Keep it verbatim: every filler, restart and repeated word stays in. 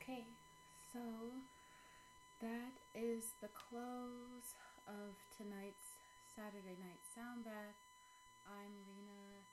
Okay, so that is the close of tonight's Saturday night sound bath. I'm Rena,